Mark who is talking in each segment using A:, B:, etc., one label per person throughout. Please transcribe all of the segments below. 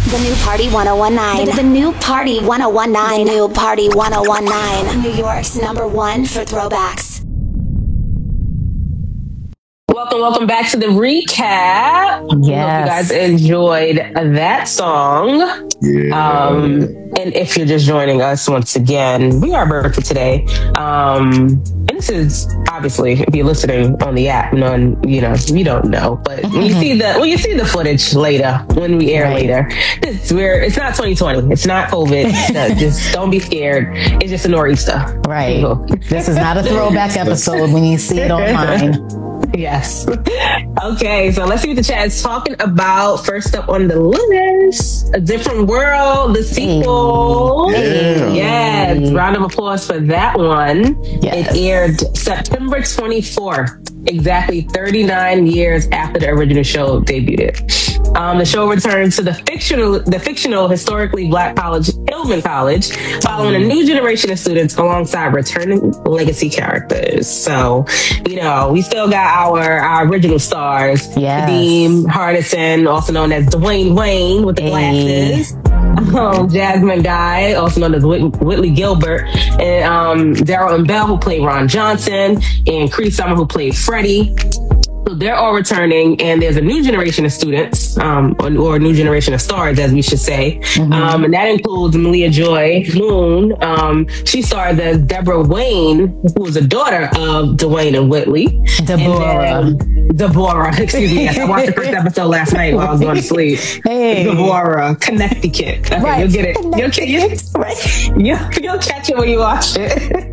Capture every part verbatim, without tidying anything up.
A: The new Party one oh one nine. The, the new Party one oh one nine. The new Party one oh one nine. New York's number one for throwbacks.
B: Welcome, welcome back to the recap.
C: Yes.
B: I hope you guys enjoyed that song.
D: Yeah.
B: Um, and if you're just joining us once again, we are Berkeley today. Um, and this is obviously, if you're listening on the app, you know, and, you know, you don't know, but when you see the when you see the footage later, when we air
C: Right.
B: later, it's where it's not twenty twenty, it's not COVID. So just don't be scared. It's just a nor'easter.
C: Right. This is not a throwback episode when you see it online.
B: Yes. Okay, so let's see what the chat is talking about. First up on the list, A Different World, the sequel.
D: Yeah.
B: Yes, round of applause for that one.
C: Yes.
B: It aired September twenty-fourth, exactly thirty-nine years after the original show debuted. Um, the show returns to the fictional, the fictional historically black college, Hillman College, following a new generation of students alongside returning legacy characters. So, you know, we still got our, our original stars.
C: Yes.
B: Nadeem Hardison, also known as Dwayne Wayne with the
C: Hey.
B: glasses. Um, Jasmine Guy, also known as Whit- Whitley Gilbert, and um, Daryl and Bell, who played Ron Johnson, and Cree Summer, who played Freddie. So they're all returning, and there's a new generation of students, um, or, or a new generation of stars, as we should say.
C: Mm-hmm.
B: Um, and that includes Malia Joy Moon. Um, she stars as Deborah Wayne, who was a daughter of Dwayne and Whitley.
C: Deborah.
B: And then, Deborah, excuse me. Yes, I watched the first episode last night while I was going to sleep.
C: Hey.
B: Deborah, Connecticut. Okay,
C: Right.
B: you'll get it. You'll, get, you'll,
C: Right.
B: you'll, you'll catch it when you watch it.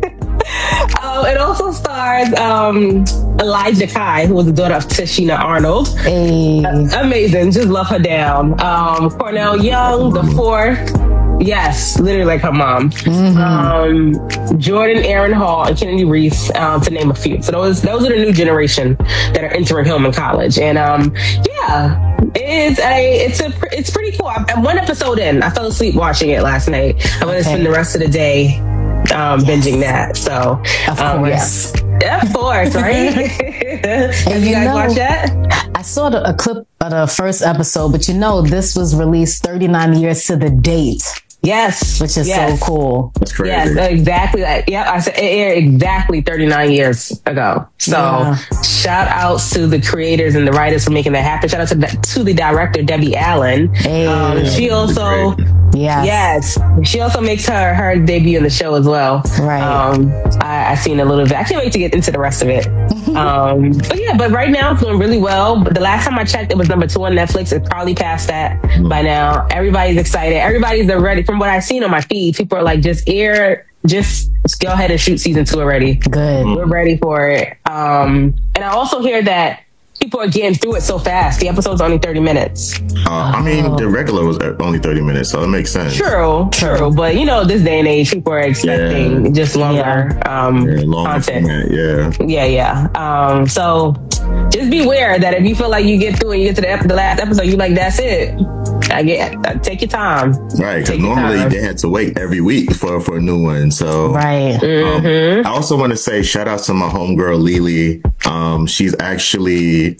B: Um, it also stars um, Elijah Kai, who was the daughter of Tashina Arnold.
C: Hey.
B: Amazing. Just love her down. Um, Cornell Young, the fourth. Yes, literally like her mom.
C: Mm-hmm.
B: Um, Jordan Aaron Hall and Kennedy Reese, um, to name a few. So those those are the new generation that are entering Hillman College. And um, yeah, it's a it's a it's pretty cool. I'm one episode in. I fell asleep watching it last night. I'm gonna
C: Okay.
B: spend the rest of the day um, binging that. So
C: Of
B: um,
C: course.
B: yeah. Of course, right? Have you
C: you
B: guys
C: know-
B: watched that?
C: I saw the, a clip of the first episode, but you know, this was released thirty-nine years to the date,
B: Yes.
C: which is
B: yes.
C: so cool.
D: That's crazy.
B: Yes, exactly. Like, yeah, I said it aired exactly thirty-nine years ago. So
C: Yeah.
B: shout outs to the creators and the writers for making that happen. Shout out to the, to the director, Debbie Allen.
C: Hey.
B: Um, she also,
C: Yes.
B: yes, she also makes her, her debut in the show as well.
C: Right.
B: Um, I, I seen a little bit. I can't wait to get into the rest of it. um, but yeah, but right now it's doing really well. But the last time I checked, it was number two on Netflix. It's probably past that by now. Everybody's excited. Everybody's ready. From what I've seen on my feed, people are like, just air, just go ahead and shoot season two already.
C: Good.
B: We're ready for it. Um, and I also hear that people are getting through it so fast. The episode's only thirty minutes.
D: Uh, I mean, the regular was only thirty minutes, so it makes sense.
B: True, true. But you know, this day and age, people are expecting
D: Yeah.
B: just longer um,
D: Yeah, long
B: content.
D: format, yeah.
B: Yeah, yeah. Um, so just beware that if you feel like you get through and you get to the, ep- the last episode, you like, that's it. I get uh, take your time.
D: Right, because
B: Take your
D: normally
B: time.
D: they had to wait every week for, for a new one. So,
C: Right.
B: Mm-hmm.
D: um, I also want to say shout out to my homegirl Lily. Um, she's actually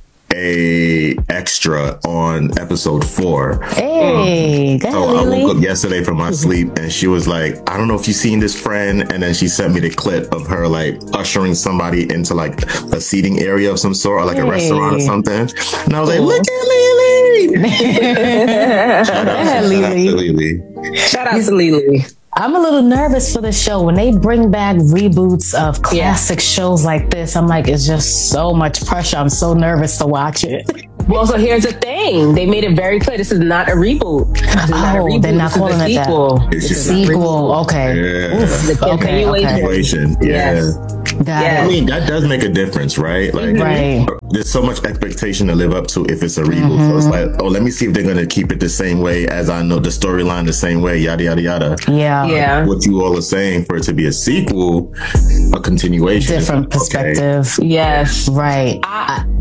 D: a extra on episode four.
C: Hey, go
D: So
C: ahead,
D: I woke
C: Lily.
D: up yesterday from my sleep and she was like, I don't know if you've seen this friend. And then she sent me the clip of her like ushering somebody into like a seating area of some sort or like a
C: Hey.
D: restaurant or something. And I was like,
B: Cool.
D: look at Lily. Shout out,
C: Yeah,
D: shout out
C: Lily.
D: to Lily.
B: Shout out to Lily.
C: I'm a little nervous for the show. When they bring back reboots of classic shows like this, I'm like, it's just so much pressure. I'm so nervous to watch it.
B: Well, so here's the thing. They made it very clear. This is not a reboot. This is not a
C: Oh,
B: reboot.
C: they're not
B: This is
C: calling
B: a
C: it that.
B: sequel.
D: It's
B: This
D: just
B: is not a
C: Sequel.
B: reboot.
C: Okay.
D: Yeah.
B: The
C: Okay,
B: continuation.
C: okay.
D: Situation. Yeah.
B: Yes.
C: Got
B: Yeah.
D: I
C: it.
D: mean, that does make a difference, right? Like,
C: Right.
D: there's so much expectation to live up to if it's a reboot. So it's like, oh, let me see if they're going to keep it the same way as I know the storyline the same way, yada, yada, yada.
C: Yeah.
B: Yeah.
D: What you all are saying for it to be a sequel, a continuation.
C: Different
D: Okay.
C: perspective.
B: Yes.
C: Right.
B: I,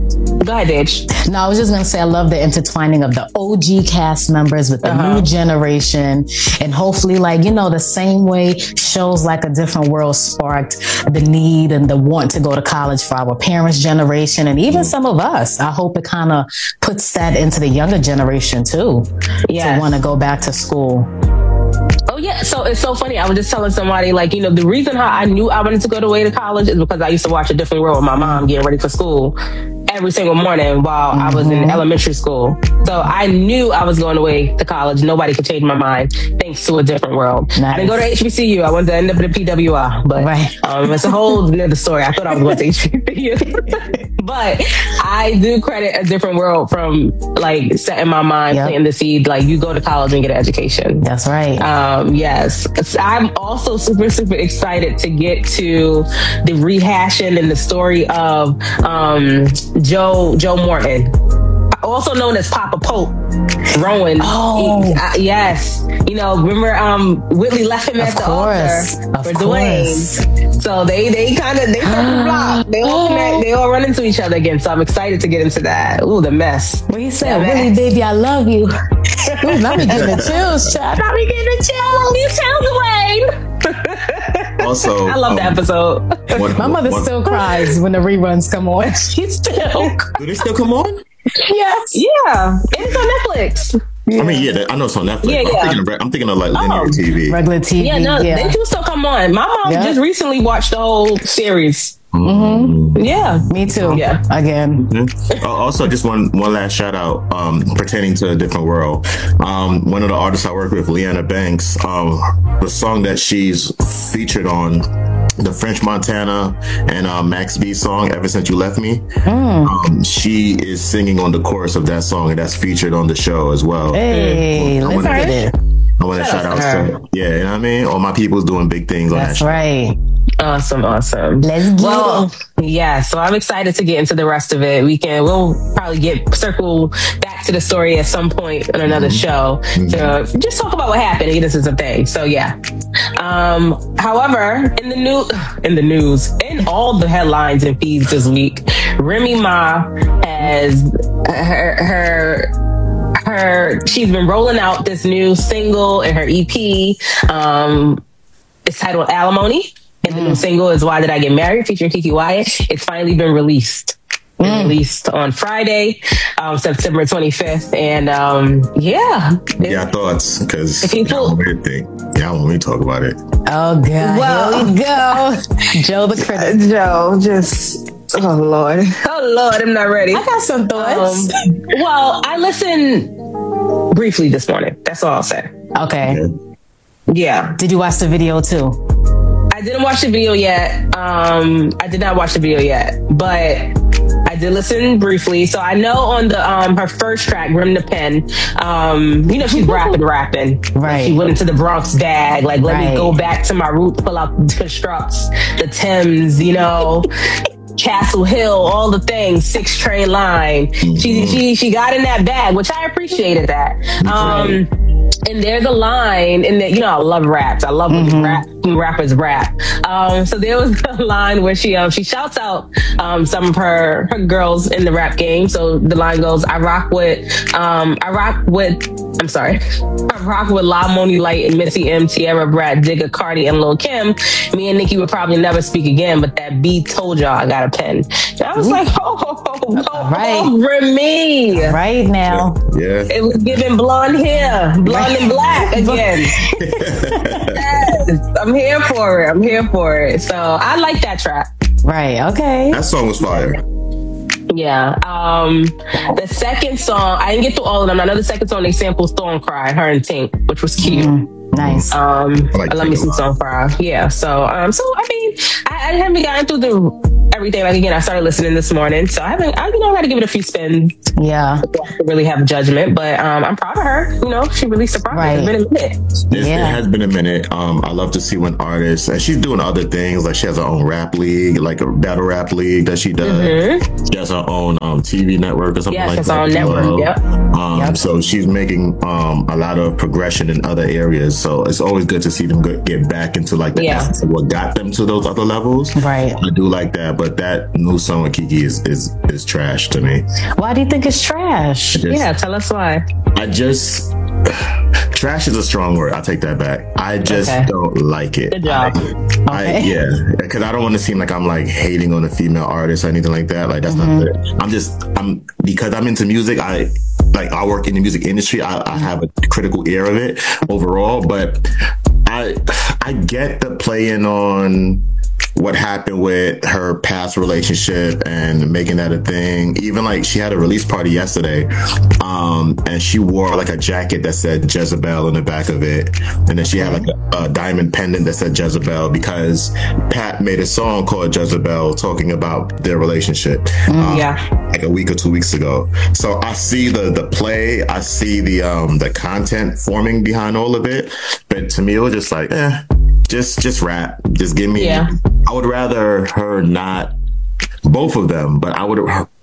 B: Go ahead, Dage.
C: No, I was just going to say, I love the intertwining of the O G cast members with the uh-huh. new generation. And hopefully, like, you know, the same way shows like A Different World sparked the need and the want to go to college for our parents' generation and even some of us. I hope it kind of puts that into the younger generation too, yes. to want to go back to school.
B: Oh yeah, so it's so funny. I was just telling somebody, like, you know, the reason how I knew I wanted to go away to college is because I used to watch A Different World with my mom getting ready for school every single morning while mm-hmm. I was in elementary school. So I knew I was going away to college. Nobody could change my mind thanks to A Different World. Nice. I didn't go to H B C U. I went to end up at the P W I, but right. um, it's a whole other story. I thought I was going to H B C U. But I do credit A Different World from like setting my mind, yep. planting the seed, like you go to college and get an education.
C: That's right.
B: Um, yes. I'm also super, super excited to get to the rehashing and the story of um, Joe Joe Morton, also known as Papa Pope, Rowan.
C: Oh,
B: he, uh, yes. You know, remember um, Whitley left him at the
C: course.
B: altar
C: of
B: for
C: course.
B: Dwayne. So they they kind of they circle the block. They all connect. They all run into each other again. So I'm excited to get into that. Ooh, the mess.
C: What he said, Whitley, baby, I love you. Ooh, not me getting the chills, child. Not me getting the chills. You tell Dwayne.
D: Also,
B: I love um, that episode.
C: One, My mother one, still one. cries when the reruns come on. She still.
D: Do they still come on?
C: Yes.
B: Yeah. It's on Netflix.
D: Yeah. I mean, yeah, I know it's on Netflix.
B: Yeah,
D: I'm,
B: yeah.
D: thinking of, I'm thinking of like linear
B: oh,
D: T V.
C: Regular T V.
B: Yeah, no, yeah. they do still come on. My mom yeah. just recently watched the whole series.
C: Mm-hmm.
B: Yeah,
C: me too.
B: Yeah,
C: again.
D: Mm-hmm. Uh, also, just one one last shout out um, pertaining to A Different World. Um, one of the artists I work with, Leanna Banks, um, the song that she's featured on, the French Montana and uh, Max B song, Ever Since You Left Me. Mm. Um, she is singing on the chorus of that song, and that's featured on the show as well.
C: Hey,
D: I
C: let's get it.
D: I want to shout out to, yeah, you know what I mean? All my people's doing big things on
C: That's
D: that show.
C: right.
B: Awesome, awesome.
C: Let's get
B: well,
C: it.
B: Yeah, so I'm excited to get into the rest of it. We can, we'll probably get circle back to the story at some point on another mm-hmm. show mm-hmm. to just talk about what happened. This is a thing. So yeah. Um, however, in the new, in the news, in all the headlines and feeds this week, Remy Ma has her her. Her, she's been rolling out this new single and her E P. Um, it's titled Alimony. And the mm. new single is Why Did I Get Married, featuring Kiki Wyatt. It's finally been released. Mm. Released on Friday, um, September twenty-fifth. And um, yeah.
D: Yeah, thoughts, because
B: y'all
D: want me to think. Y'all want me to talk about it.
C: Oh, God. Well, here we go. Joe the critic.
B: Joe, just... Oh, Lord. Oh, Lord, I'm not ready.
C: I got some thoughts.
B: Um, well, I listened briefly this morning. That's all I'll say.
C: Okay.
D: Yeah.
B: yeah.
C: Did you watch the video, too?
B: I didn't watch the video yet. Um, I did not watch the video yet, but I did listen briefly. So I know on the um, her first track, Rim the Pen, um, you know, she's rapping, rapping.
C: Right.
B: She went into the Bronx bag. Like, let
C: right.
B: me go back to my roots, pull out the constructs, the Thames, you know. Castle Hill, all the things, six train line. Mm-hmm. She she she got in that bag, which I appreciated that. Um, and there's a line in that, you know, I love raps. I love when mm-hmm. rap when rappers rap. Um, so there was a line where she um she shouts out um some of her her girls in the rap game. So the line goes, I rock with um I rock with I'm sorry. I rock with La Moni Light and Missy M, Tierra, Brad, Digga, Cardi, and Lil Kim. Me and Nicki would probably never speak again, but that beat told y'all I got a pen. And I was Ooh. like, oh, oh, oh, oh
C: right.
B: over me.
C: Right now.
D: Yeah.
B: It was giving blonde hair, blonde right. and black again. Yes, I'm here for it. I'm here for it. So I like that track.
C: Right. Okay.
D: That song was fire.
B: Yeah. Um, the second song, I didn't get through all of them. I know the second song they sampled Storm Cry, her and Tink, which was cute.
C: Mm, nice.
B: Um,
D: I like
B: I love me some Storm Cry. Yeah. So, um, so I mean, I, I haven't gotten through the everything. Like again, I started listening this morning, so I haven't. I you know I got to give it a few spins.
C: Yeah.
B: To really have judgment, but um, I'm proud of her. You know, she released a project.
C: Right.
B: It's been a minute.
D: It's,
C: yeah.
D: It has been a minute. Um, I love to see when artists, and she's doing other things. Like she has her own rap league, like a battle rap league that she does. Mm-hmm. She has her own um, T V network or something
B: yeah,
D: like
B: it's
D: that.
B: on network. Yep.
D: Um,
C: Yep.
D: So she's making um, a lot of progression in other areas. So it's always good to see them get, get back into like the
B: Yeah.
D: essence of what got them to those other levels.
C: Right.
D: I do like that, but that new song with Kiki is is, is trash to me.
C: Why do you think it's trash?
D: Just-
B: Yeah, tell us why.
D: I just trash is a strong word. I'll take that back. I just
B: Okay.
D: don't like it.
B: Good job.
D: I, I
C: Okay.
D: yeah, because I don't want to seem like I'm like hating on a female artist or anything like that. Like that's
C: Mm-hmm.
D: not good. I'm just I'm because I'm into music. I like I work in the music industry. I, I have a critical ear of it overall, but I I get the playing on what happened with her past relationship and making that a thing. Even like she had a release party yesterday, um, and she wore like a jacket that said Jezebel in the back of it, and then she had like a, a diamond pendant that said Jezebel because Pat made a song called Jezebel talking about their relationship. um,
B: Yeah.
D: like a week or two weeks ago. So I see the the play, I see the um the content forming behind all of it, but to me it was just like, eh, just just rap, just give me.
B: Yeah.
D: I would rather her not both of them, but I would.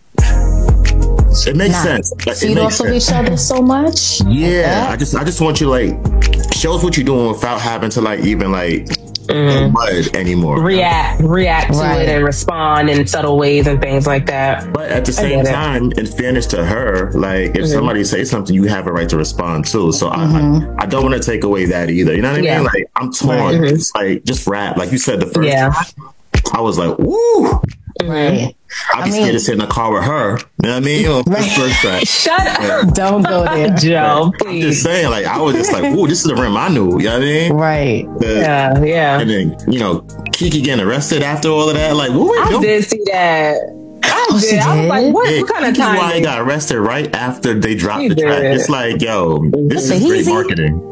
D: It makes
C: Nah.
D: sense. Like,
C: So
D: it
C: you
D: makes
C: don't love
D: sense.
C: each other so much?
D: Yeah, I just I just want you like shows what you're doing without having to like even like
B: Mm-hmm.
D: mud anymore.
B: React, react to
C: Right.
B: it and respond in subtle ways and things like that.
D: But at the
B: I
D: same
B: get it.
D: time, in fairness to her, like if
B: Mhm.
D: somebody says something, you have a right to respond too. So I, I, I don't want to take away that either. You know what I
B: Yeah.
D: mean? Like I'm torn.
B: Right. Mhm.
D: It's like just rap, like you said the first.
B: Yeah.
D: time, I was like, woo.
C: Right.
D: I'd
C: I
D: be
C: mean-
D: scared to sit in a car with her. You know what I mean? On
C: Right.
D: this first track.
B: Shut up,
C: Don't go there.
B: Joe,
D: I'm just
B: please.
D: saying, like I was just like, ooh, this is the rim I knew. You know what I mean?
C: Right.
D: The-
B: Yeah, yeah.
D: And then you know, Kiki getting arrested after all of that. Like, what were we
B: I
D: doing?
B: did see that. I
C: Oh, she
B: did. I was like,
C: did?
B: what,
D: Yeah,
B: what kind of
D: Kiki
B: time?
D: Wyatt got arrested right after they dropped
B: He
D: the track.
B: did.
D: It's like, yo, this
C: Listen,
D: is great
C: easy.
D: marketing.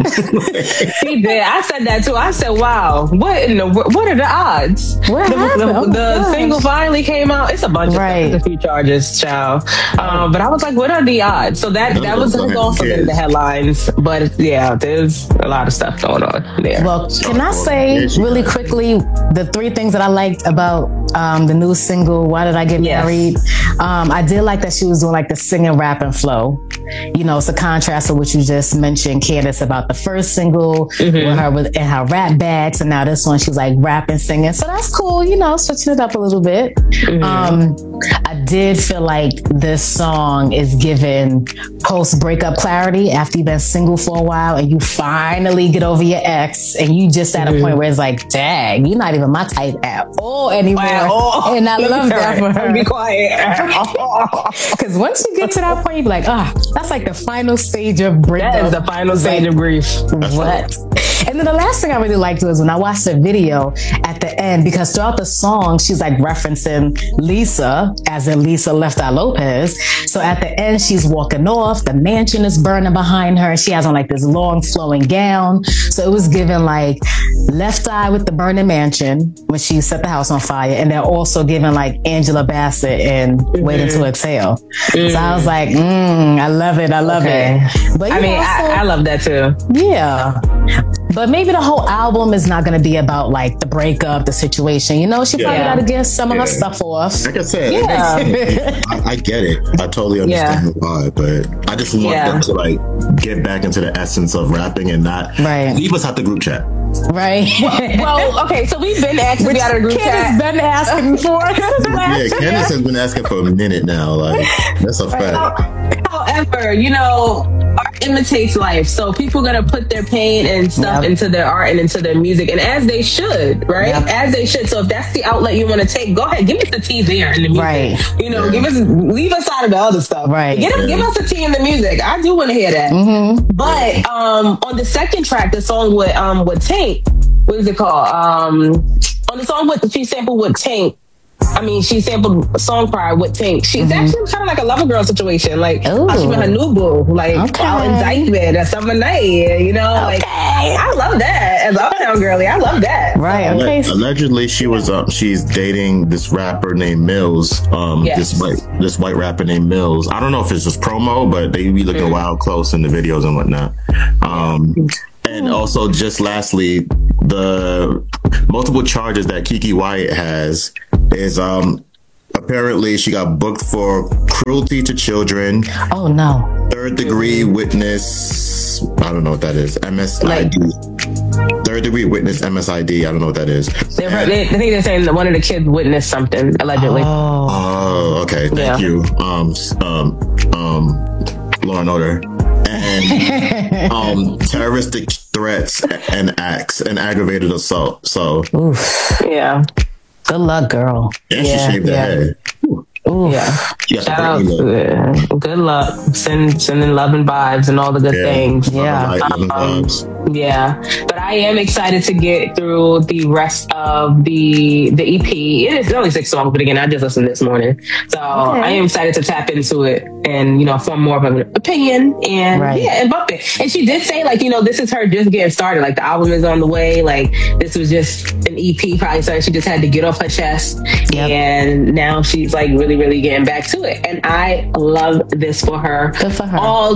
B: He did. I said that too. I said, "Wow, what in the wor- what are the odds?"
C: What
B: the
C: happened?
B: the,
C: Oh my
B: the
C: gosh.
B: single finally came out. It's a bunch
C: Right.
B: of stuff, a few charges, child. Um, but I was like, "What are the odds?" So that that was, that was also in the headlines. But yeah, there's a lot of stuff going on there.
C: Well, can I say really quickly the three things that I liked about um, the new single, Why Did I Get
B: Yes.
C: Married? Um, I did like that she was doing like the singing, rapping flow. You know, it's a contrast to what you just mentioned, Candace, about the first single with her with in her rap bags, and now this one she's like rapping, singing. So that's cool, you know, switching it up a little bit. Um, I did feel like this song is giving post breakup clarity after you've been single for a while and you finally get over your ex and you just at a point where it's like, dang, you're not even my type at all anymore.
B: Wow.
C: And I love that for her.
B: Be quiet.
C: Because once you get to that point, you be like, ah, that's like the final stage of breakup.
B: That is the final stage of grief.
C: What? And then the last thing I really liked was when I watched the video at the end, because throughout the song, she's like referencing Lisa, as in Lisa Left Eye Lopez. So at the end, she's walking off, the mansion is burning behind her. She has on like this long flowing gown. So it was given like Left Eye with the burning mansion when she set the house on fire. And they're also giving like Angela Bassett and Waiting to Exhale. So I was like, mm, I love it. I love
B: Okay.
C: it. But
B: I
C: you
B: mean,
C: also-
B: I, I love that too.
C: yeah. But maybe the whole album is not going to be about like the breakup, the situation. You know, she probably
B: Yeah.
C: got to get some of her
D: Yeah.
C: stuff off.
D: Like I said,
B: Yeah.
D: I, I get it. I totally understand why, but I just want
B: Yeah.
D: them to like get back into the essence of rapping and not
C: Right.
D: leave us out the group chat.
C: Right.
B: Well, okay, so we've been asked to be out of the group
C: Kid has
B: chat.
C: been asking for it since
D: Yeah,
C: last year.
D: Candace has been asking for a minute now. Like that's a fact.
B: However, you know, art imitates life. So people are going to put their pain and stuff
C: Yep.
B: into their art and into their music, and as they should, right?
C: Yep.
B: As they should. So if that's the outlet you want to take, go ahead. Give us the tea there in the music.
C: Right.
B: You know, give us, leave us out of the other stuff.
C: Right.
B: Give, give us the tea in the music. I do want to hear that.
C: Mm-hmm.
B: But um, on the second track, the song with um with Tank, what is it called? Um, on the song with she sampled with Tank. I mean, she sampled a song prior with Tank. She's actually kind of like a lover girl situation. Like, how she
C: Ooh.
B: met her new boo, like
C: Okay.
B: out in Dykeman or summer night, you know? Like, I love that. As Uptown girly, I love that.
C: Right.
D: Alle-
C: Okay.
D: Allegedly, she was uh, she's dating this rapper named Mills. Um,
B: Yes.
D: this white this white rapper named Mills. I don't know if it's just promo, but they be looking
B: Mm.
D: wild close in the videos and whatnot. Um, and also, just lastly, the multiple charges that Kiki Wyatt has is um apparently she got booked for cruelty to children,
C: Oh, no.
D: third degree witness. I don't know what that is. M S I D. Like, third degree witness M S I D. I don't know what that is.
B: They, they, I think they're saying that one of the kids witnessed something allegedly.
C: Oh,
D: oh okay. Thank
B: yeah.
D: you, um, um, um, Law and Order, and um, terroristic threats and acts and aggravated assault. So,
C: oof.
B: Yeah.
C: Good luck, girl.
D: And
C: yeah,
D: she shaved
C: yeah.
D: her head.
C: Ooh.
B: Yeah.
D: Yeah,
B: Shout out. Uh, good luck. Send sending love and vibes and all the good
D: yeah.
B: things.
C: Yeah.
D: Love and
B: Um,
D: vibes.
B: yeah. But I am excited to get through the rest of the the E P. It is only six songs, but again, I just listened this morning. So
C: okay.
B: I am excited to tap into it and, you know, form more of an opinion and
C: right.
B: yeah, and bump it. And she did say, like, you know, this is her just getting started. Like, the album is on the way. Like, this was just an E P, probably something she just had to get off her chest. Yep. And now she's like really, really getting back to it. And I love this for her.
C: Good for her.
B: All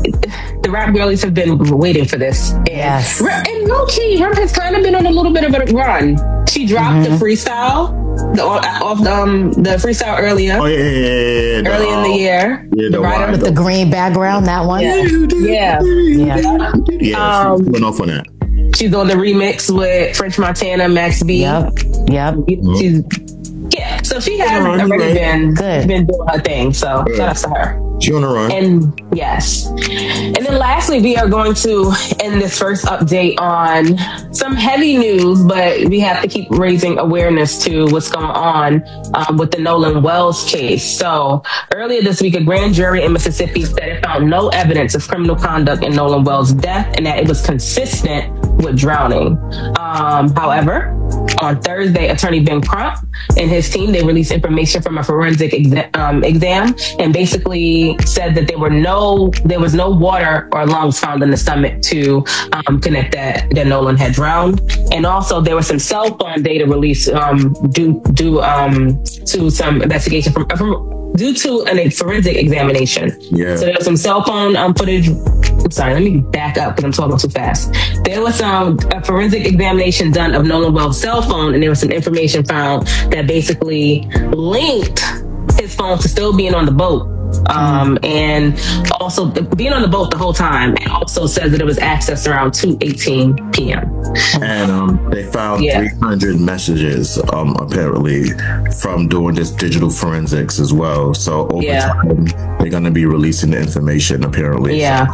B: the rap girlies have been waiting for this. And,
C: yes.
B: And low key, her has kind of been on a little bit of a run. She dropped mm-hmm. the freestyle, the off the, um, the freestyle earlier.
D: Oh yeah, yeah, yeah, yeah.
B: Early no. in the year.
D: Yeah, the
B: right
C: with the green background, that one.
B: Yeah, yeah,
C: yeah.
D: yeah. yeah
B: um,
D: she went off on that.
B: She's on the remix with French Montana, Max B.
C: Yep, yep.
B: She's, yeah, so she has oh, already right. been
C: Good.
B: been doing her thing. So
D: Good.
B: shout out to her.
D: She on the run.
B: And yes. And then lastly, we are going to end this first update on some heavy news, but we have to keep raising awareness to what's going on um, with the Nolan Wells case. So earlier this week, a grand jury in Mississippi said it found no evidence of criminal conduct in Nolan Wells' death and that it was consistent with drowning. Um, however, on Thursday, attorney Ben Crump and his team, they released information from a forensic exa- um, exam and basically said that there were no, there was no water or lungs found in the stomach to um, connect that that Nolan had drowned, and also there was some cell phone data released um, due due um, to some investigation from, from due to a forensic examination.
D: Yeah.
B: So there was some cell phone um, footage. I'm sorry, let me back up because I'm talking too fast. There was some a forensic examination done of Nolan Wells' cell phone, and there was some information found that basically linked his phone to still being on the boat. Um, and also being on the boat the whole time. It also says that it was accessed around two eighteen p.m.
D: And um, they found yeah. three hundred messages, um, apparently, from doing this digital forensics as well. So over yeah. time, they're going to be releasing the information, apparently.
B: Yeah.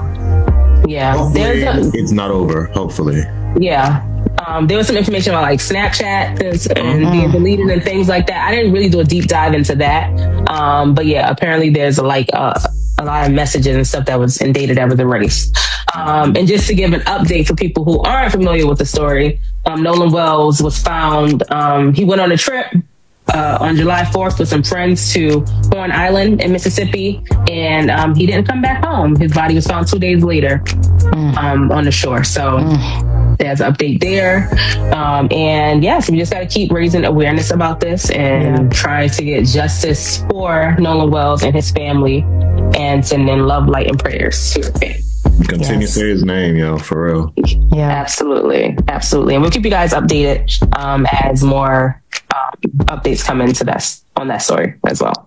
B: Yeah.
D: Hopefully, a, it's not over, hopefully.
B: Yeah. Um, there was some information about like Snapchat and
C: Mm-hmm.
B: being deleted and things like that. I didn't really do a deep dive into that. Um, but yeah, apparently there's like uh, a lot of messages and stuff that was in data that was erased. Um, and just to give an update for people who aren't familiar with the story, um, Nolan Wells was found, um, he went on a trip Uh, on July fourth with some friends to Horn Island in Mississippi, and um, he didn't come back home. His body was found two days later mm. um, on the shore. So mm. there's an update there. Um, and yes, we just got to keep raising awareness about this and yeah. try to get justice for Nolan Wells and his family, and sending love, light, and prayers to his family.
D: Continue yes. to say his name, yo, for real.
B: Yeah, absolutely, absolutely, and we'll keep you guys updated um, as more um, updates come into that on that story as well.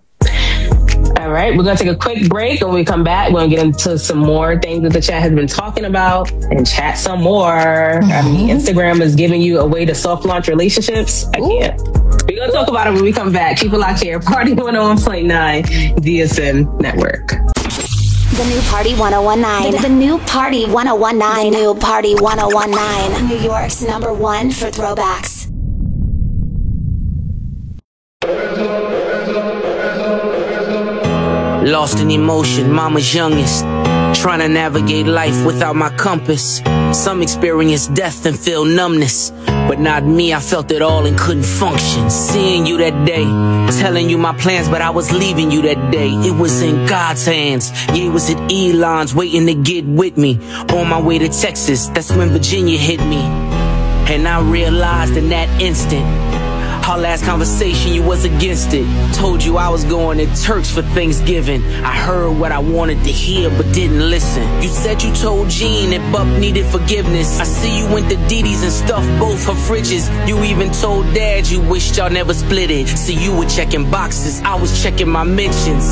B: All right, we're gonna take a quick break, and when we come back, we're gonna get into some more things that the chat has been talking about and chat some more. Mm-hmm. I mean, Instagram is giving you a way to soft launch relationships. I Ooh. can't. We're gonna talk about it when we come back. Keep it locked here. Party one oh one point nine D S N Network.
A: The new Party one oh one nine. The, the new Party one oh one nine. The new Party one oh one nine. New York's number one for throwbacks.
E: Lost in emotion, mama's youngest. Trying to navigate life without my compass. Some experience death and feel numbness, but not me. I felt it all and couldn't function. Seeing you that day, telling you my plans, but I was leaving you that day. It was in God's hands. Yeah, it was at Elon's, waiting to get with me. On my way to Texas, that's when Virginia hit me. And I realized in that instant, our last conversation, you was against it. Told you I was going to Turks for Thanksgiving. I heard what I wanted to hear, but didn't listen. You said you told Jean that Buck needed forgiveness. I see you went to Didi's and stuffed both her fridges. You even told Dad you wished y'all never split it. See, you were checking boxes, I was checking my mentions.